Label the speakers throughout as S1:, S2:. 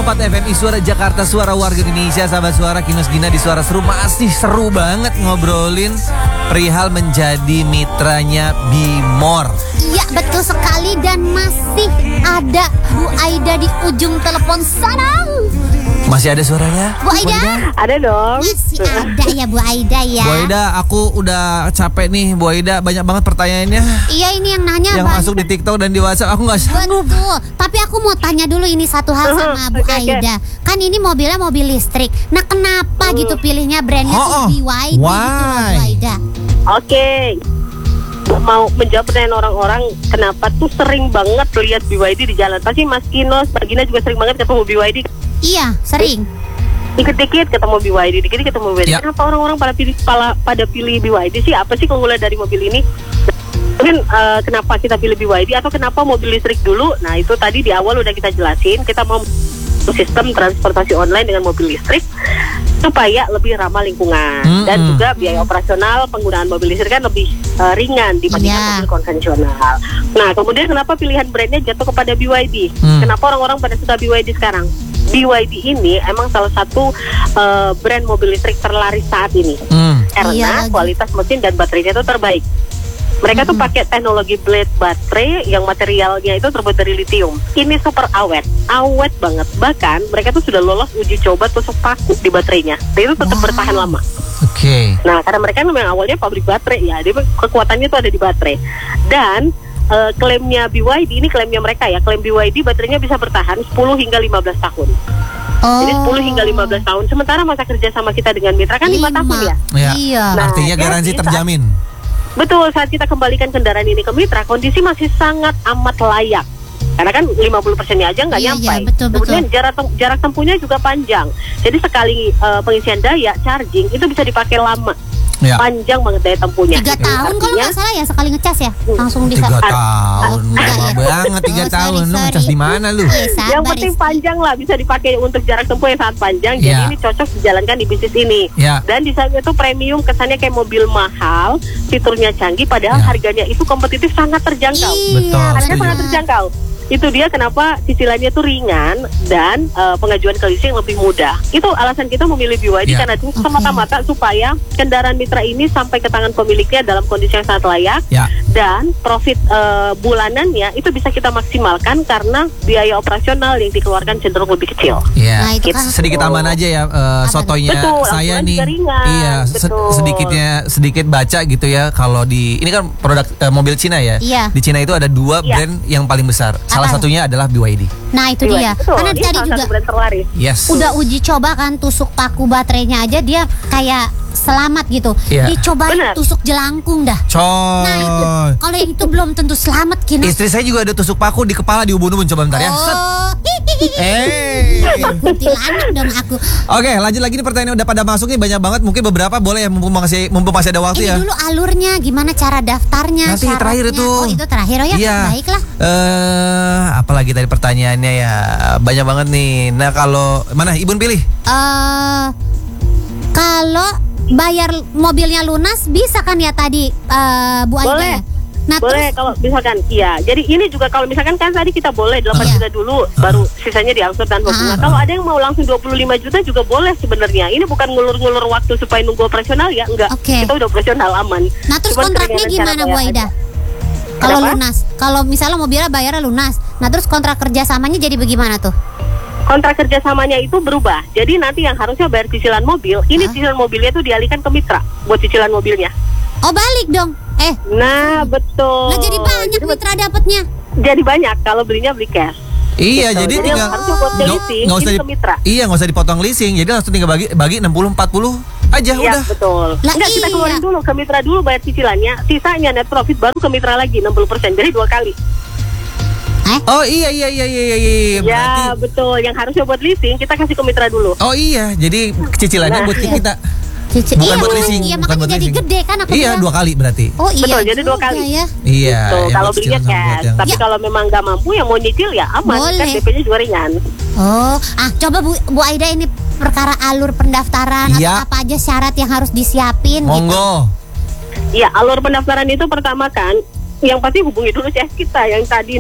S1: 105.4 FMI Suara Jakarta, suara warga Indonesia. Sahabat Suara, Kinos Gina di Suara Seru masih seru banget ngobrolin perihal menjadi mitranya Bimor.
S2: Iya, betul sekali. Dan masih ada Bu Aida di ujung telepon sana.
S1: Masih ada suaranya?
S2: Bu Aida?
S3: Ada dong.
S2: Masih ada ya Bu Aida ya.
S1: Bu Aida, aku udah capek nih Bu Aida. Banyak banget pertanyaannya.
S2: Iya, ini yang nanya
S1: yang masuk di TikTok dan di WhatsApp. Aku gak sanggup.
S2: Betul. Tapi aku mau tanya dulu ini satu hal sama Bu Aida. Kan ini mobilnya mobil listrik. Nah, kenapa gitu pilihnya brandnya tuh BYD gitu loh, Bu Aida?
S3: Oke. Mau menjawab pertanyaan orang-orang kenapa tuh sering banget lihat BYD di jalan. Pasti Mas Kinos, Mbak Gina juga sering banget ketemu BYD.
S2: Iya, sering.
S3: Dikit-dikit ketemu BYD, dikit-dikit ketemu BYD.
S1: Ya.
S3: Kenapa orang-orang pada pilih BYD sih? Apa sih keunggulan dari mobil ini? Mungkin kenapa kita pilih BYD atau kenapa mobil listrik dulu? Nah, itu tadi di awal udah kita jelasin. Kita mau sistem transportasi online dengan mobil listrik supaya lebih ramah lingkungan dan juga biaya operasional penggunaan mobil listrik kan lebih ringan dibandingkan mobil konvensional. Nah, kemudian kenapa pilihan brandnya jatuh kepada BYD? Kenapa orang-orang pada suka BYD sekarang? BYD ini emang salah satu brand mobil listrik terlaris saat ini karena kualitas mesin dan baterainya itu terbaik. Mereka tuh pakai teknologi blade baterai yang materialnya itu terbuat dari lithium. Ini super awet banget. Bahkan mereka tuh sudah lolos uji coba tusuk paku di baterainya. Dan itu tetap bertahan lama.
S1: Oke.
S3: Nah, karena mereka memang awalnya pabrik baterai ya, jadi kekuatannya tuh ada di baterai. Dan klaimnya BYD, ini klaimnya mereka ya, klaim BYD baterainya bisa bertahan 10 hingga 15 tahun. Jadi 10 hingga 15 tahun. Sementara masa kerja sama kita dengan mitra kan 5 tahun ya.
S2: Iya.
S1: Nah, artinya garansi terjamin.
S3: Betul, saat kita kembalikan kendaraan ini ke mitra, kondisi masih sangat amat layak. Karena kan 50%-nya aja nggak nyampe. Kemudian jarak tempuhnya juga panjang. Jadi sekali pengisian daya, charging, itu bisa dipakai lama. Ya. Panjang banget daya tempuhnya.
S2: 3 tahun kalau nggak salah ya, sekali ngecas ya, langsung bisa.
S1: 3 tahun, lama banget 3 tahun. Lu ngecas di mana lu?
S3: Yang penting panjang lah, bisa dipakai untuk jarak tempuh yang sangat panjang. Jadi ini cocok dijalankan di bisnis ini. Dan desainnya itu premium, kesannya kayak mobil mahal, fiturnya canggih, padahal harganya itu kompetitif, sangat terjangkau.
S1: Betul.
S3: Harganya sangat terjangkau. Itu dia kenapa cicilannya tuh ringan dan pengajuan ke leasing lebih mudah. Itu alasan kita memilih BYD karena itu semata-mata supaya kendaraan mitra ini sampai ke tangan pemiliknya dalam kondisi yang sangat layak dan profit bulanannya itu bisa kita maksimalkan karena biaya operasional yang dikeluarkan cenderung lebih kecil.
S1: Nah, itu kan sedikit aman aja ya sotonya.
S3: Betul,
S1: saya nih
S3: ringan,
S1: sedikit baca gitu ya, kalau di ini kan produk mobil Cina ya. Di Cina itu ada 2 brand yang paling besar. Salah satunya adalah BYD.
S2: Nah, itu dia.
S3: Betul,
S2: karena tadi juga udah uji coba kan, tusuk paku baterainya aja dia kayak selamat gitu. Dicobain tusuk jelangkung dah. Nah, itu kalau yang itu belum tentu selamat Kino.
S1: Istri saya juga ada tusuk paku di kepala, di ubun-ubun. Coba bentar ya.
S2: Kuntilanak dong aku.
S1: Oke, lanjut lagi nih, pertanyaan udah pada masuk nih banyak banget. Mungkin beberapa boleh ya, mumpung masih ada waktu ya.
S2: Ini dulu alurnya gimana, cara daftarnya,
S1: nanti terakhir itu.
S2: Oh, itu terakhir ya. Baiklah.
S1: Apalagi tadi pertanyaannya ya, banyak banget nih. Nah, kalau mana Ibun pilih?
S2: Kalau bayar mobilnya lunas bisa kan ya tadi Bu Aida?
S3: Boleh.
S2: Nah,
S3: boleh kalau misalkan jadi ini juga kalau misalkan kan tadi kita boleh 8 juta dulu baru sisanya diangsur tanpa bunga. Kalau ada yang mau langsung 25 juta juga boleh sebenarnya. Ini bukan ngulur-ngulur waktu supaya nunggu operasional ya, enggak. Kita udah operasional aman.
S2: Nah, terus kontraknya gimana Bu Aida? Kalau lunas, kalau misalnya mobilnya bayarnya lunas, nah terus kontrak kerjasamanya jadi bagaimana tuh?
S3: Kontrak kerjasamanya itu berubah. Jadi nanti yang harusnya bayar cicilan mobil, ini cicilan mobilnya itu dialihkan ke mitra buat cicilan mobilnya.
S2: Oh, balik dong.
S3: Nah, betul.
S2: Nah, jadi banyak mitra dapatnya.
S3: Jadi banyak kalau belinya beli cash.
S1: Iya, jadi tinggal
S3: nggak
S1: usah dipotong leasing. Jadi langsung tinggal bagi 60-40 aja udah.
S3: Betul. Enggak, kita keluarin dulu ke mitra dulu bayar cicilannya, sisanya net profit baru ke mitra lagi 60%. Jadi 2 kali.
S1: Oh iya.
S3: Ya, betul. Yang harusnya buat leasing kita kasih ke mitra dulu.
S1: Oh iya, jadi cicilannya buat kita.
S2: Bukan
S1: buat leasing.
S2: Iya, makanya jadi gede kan aku.
S1: Iya, 2 kali berarti.
S2: Oh iya.
S3: Betul, jadi 2 kali.
S1: Iya.
S3: Kalau belinya cash. Tapi kalau memang nggak mampu yang mau nyicil ya aman. Kan DP-nya juga ringan.
S2: Oh, coba Bu Aida ini perkara alur pendaftaran atau apa aja syarat yang harus disiapin.
S1: Monggo.
S3: Iya, alur pendaftaran itu pertama kan yang pasti hubungi dulu CS kita yang tadi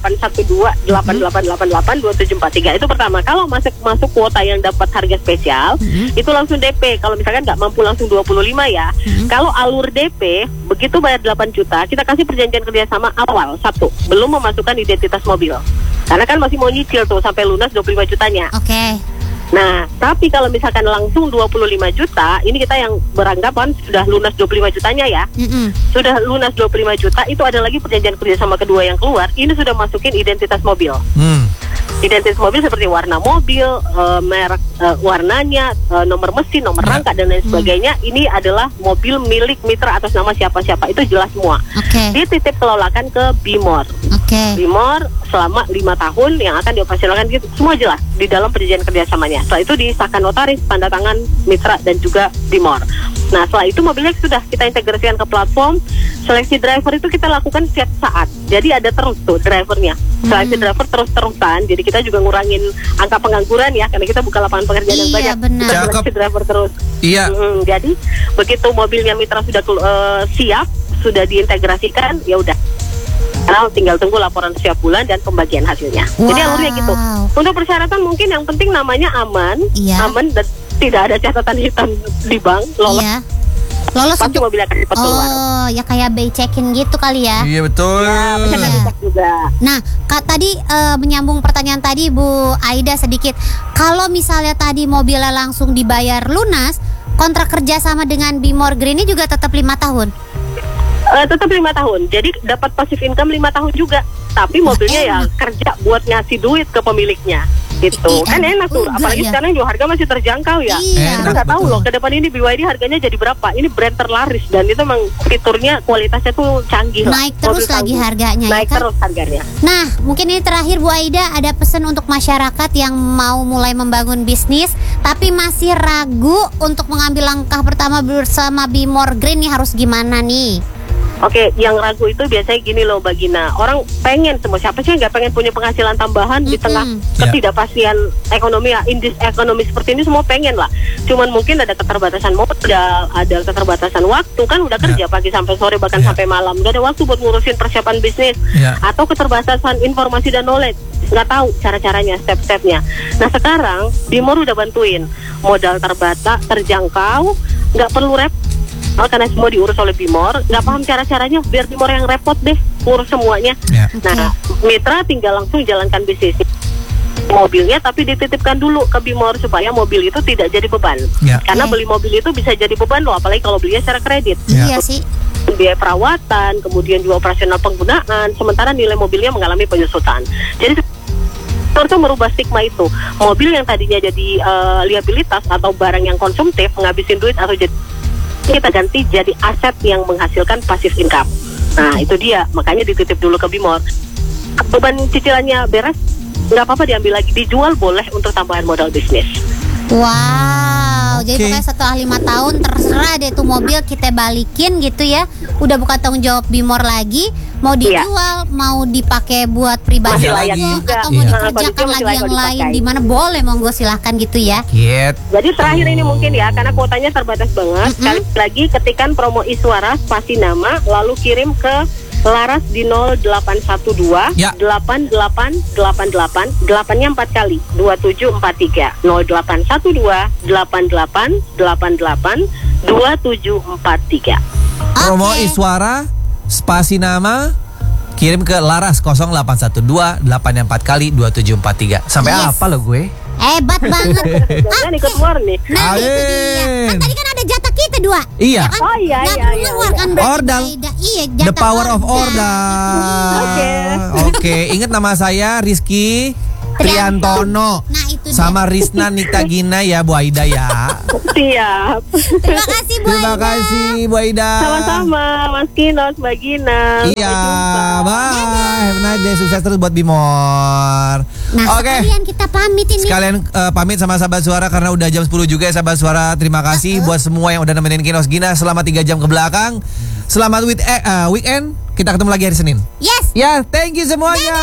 S3: 0812-8888-2743. Itu pertama. Kalau masuk kuota yang dapat harga spesial, itu langsung DP. Kalau misalkan nggak mampu langsung 25 ya. Kalau alur DP, begitu bayar 8 juta, kita kasih perjanjian kerjasama awal, 1. Belum memasukkan identitas mobil. Karena kan masih mau nyicil tuh sampai lunas 25 jutanya.
S2: Oke.
S3: Nah, tapi kalau misalkan langsung 25 juta, ini kita yang beranggapan sudah lunas 25 jutanya ya. Sudah lunas 25 juta, itu ada lagi perjanjian kerjasama kedua yang keluar. Ini sudah masukin identitas mobil. Identitas mobil seperti warna mobil, merek warnanya, nomor mesin, nomor rangka dan lain sebagainya. Ini adalah mobil milik mitra atas nama siapa-siapa, itu jelas semua. Dititip kelolakan ke Bimor. Bimor selama 5 tahun yang akan dioperasionalkan, gitu. Semua jelas di dalam perjanjian kerjasamanya. Setelah itu disahkan notaris, tanda tangan mitra dan juga Bimor. Nah, setelah itu mobilnya sudah kita integrasikan ke platform. Seleksi driver itu kita lakukan setiap saat. Jadi ada terus tuh drivernya. Seleksi driver terus-terusan. Jadi kita juga ngurangin angka pengangguran ya, karena kita buka lapangan pekerjaan yang banyak. Kita seleksi driver terus. Jadi begitu mobilnya mitra sudah siap, sudah diintegrasikan, ya udah. Karena tinggal tunggu laporan setiap bulan dan pembagian hasilnya. Jadi alurnya gitu. Untuk persyaratan mungkin yang penting namanya aman, aman dan tidak ada catatan hitam di bank, lolos.
S2: Lolos
S3: pasti mobil akan cepat keluar.
S2: Oh, ya kayak BI check-in gitu kali ya.
S1: Iya betul.
S3: Ya, juga.
S2: Nah, tadi menyambung pertanyaan tadi Bu Aida sedikit. Kalau misalnya tadi mobilnya langsung dibayar lunas, kontrak kerja sama dengan Bimor Green ini juga tetap 5 tahun.
S3: Tetap 5 tahun. Jadi dapat passive income 5 tahun juga. Tapi mobilnya ya kerja buat ngasih duit ke pemiliknya. Gitu. Kan enak tuh. Apalagi sekarang juga harga masih terjangkau ya. Kita nggak tahu loh ke depan ini BYD harganya jadi berapa. Ini brand terlaris dan itu memang fiturnya kualitasnya tuh canggih.
S2: Naik terus lagi harganya.
S3: Naik terus harganya.
S2: Nah, mungkin ini terakhir Bu Aida, ada pesan untuk masyarakat yang mau mulai membangun bisnis tapi masih ragu untuk mengambil langkah pertama bersama Bimor Green nih, harus gimana nih?
S3: Oke, yang ragu itu biasanya gini loh Mbak Gina. Orang pengen, semua siapa sih yang nggak pengen punya penghasilan tambahan di tengah ketidakpastian ekonomi ya, indis ekonomi seperti ini, semua pengen lah. Cuman mungkin ada keterbatasan modal, ada keterbatasan waktu, kan udah kerja pagi sampai sore bahkan sampai malam, nggak ada waktu buat ngurusin persiapan bisnis, atau keterbatasan informasi dan knowledge, nggak tahu cara-caranya, step-stepnya. Nah sekarang Bimor udah bantuin, modal terbatas, terjangkau, nggak perlu repot. Karena semua diurus oleh Bimor, nggak paham cara-caranya, biar Bimor yang repot deh ngurus semuanya. Nah, mitra tinggal langsung jalankan bisnis mobilnya, tapi dititipkan dulu ke Bimor supaya mobil itu tidak jadi beban. Karena beli mobil itu bisa jadi beban loh, apalagi kalau belinya secara kredit.
S2: Iya sih.
S3: Biaya perawatan, kemudian juga operasional penggunaan, sementara nilai mobilnya mengalami penyusutan. Jadi itu merubah stigma itu. Mobil yang tadinya jadi liabilitas atau barang yang konsumtif, ngabisin duit atau jadi, kita ganti jadi aset yang menghasilkan passive income. Nah itu dia, makanya dititip dulu ke Bimor. Beban cicilannya beres, nggak apa-apa diambil lagi, dijual boleh untuk tambahan modal bisnis.
S2: Wow, jadi pokoknya setelah 5 tahun terserah deh tuh mobil kita balikin gitu ya. Udah bukan tanggung jawab Bimor lagi. Mau dijual, mau dipakai buat pribadi lagi, atau mau dikerjakan lagi yang lain, di mana boleh, monggo silahkan gitu ya.
S3: Jadi terakhir ini mungkin ya, karena kuotanya terbatas banget. Sekali lagi ketikan promo Iswara spasi nama, lalu kirim ke Laras di 0812 8888 8-nya 4 kali 2743 0812 8888 2743.
S1: Promo Iswara spasi nama, kirim ke Laras 0812 8-nya 4 kali 2743. Sampai apa lo gue?
S2: Hebat banget.
S3: Jangan ikut war nih.
S2: Nah itu dia. Kan tadi kan ada jatah kita 2.
S1: Iya.
S2: Ya kan?
S3: Oh iya.
S2: Kan
S1: Ordal.
S2: Iya,
S1: The power of Ordal. Oke. Ingat nama saya Rizky Triantono.
S2: Nah itu dia.
S1: Sama Rizna Nikta Gina ya Bu Aida ya.
S3: Siap.
S2: Terima kasih Bu Aida.
S1: Terima kasih Bu Aida.
S3: Sama-sama Mas Kinos, Mbak Gina.
S1: Iya. Bye. Have a nice day. Sukses terus buat Bimor.
S2: Nah sekalian kita pamit ini.
S1: Sekalian pamit sama sahabat suara karena udah jam 10 juga ya sahabat suara. Terima kasih buat semua yang udah nemenin Kinos Gina selama 3 jam ke belakang. Selamat weekend. Kita ketemu lagi hari Senin.
S2: Yes.
S1: Ya, thank you semuanya.